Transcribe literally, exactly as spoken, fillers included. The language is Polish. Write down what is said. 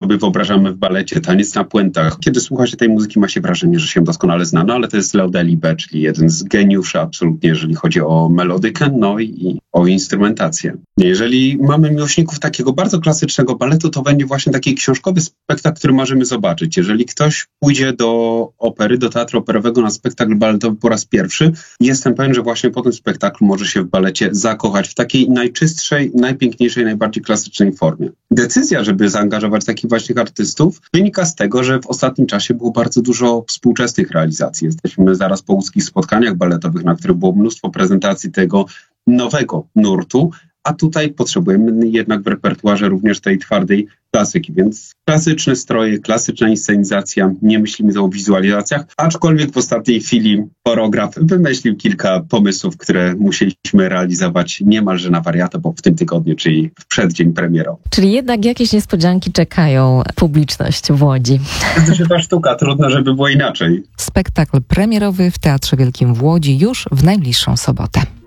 sobie wyobrażamy w balecie, taniec na puentach. Kiedy słucha się tej muzyki, ma się wrażenie, że się doskonale zna, no ale to jest Claude Liebe, czyli jeden z geniuszy absolutnie, jeżeli chodzi o melodykę, no i o instrumentację. Jeżeli mamy miłośników takiego bardzo klasycznego baletu, to będzie właśnie taki książkowy spektakl, który możemy zobaczyć. Jeżeli ktoś pójdzie do opery, do teatru operowego na spektakl baletowy po raz pierwszy, jestem pewien, że właśnie po tym spektaklu może się w balecie zakochać w takiej najczystszej, najpiękniejszej, najbardziej klasycznej formie. Decyzja, żeby zaangażować takich właśnie artystów, wynika z tego, że w ostatnim czasie było bardzo dużo współczesnych realizacji. Jesteśmy zaraz po łódzkich spotkaniach baletowych, na których było mnóstwo prezentacji tego nowego nurtu, a tutaj potrzebujemy jednak w repertuarze również tej twardej klasyki, więc klasyczne stroje, klasyczna inscenizacja, nie myślimy o wizualizacjach, aczkolwiek w ostatniej chwili choreograf wymyślił kilka pomysłów, które musieliśmy realizować niemalże na wariata, bo w tym tygodniu, czyli w przeddzień premierowy. Czyli jednak jakieś niespodzianki czekają publiczność w Łodzi. To się ta sztuka, trudno, żeby było inaczej. Spektakl premierowy w Teatrze Wielkim w Łodzi już w najbliższą sobotę.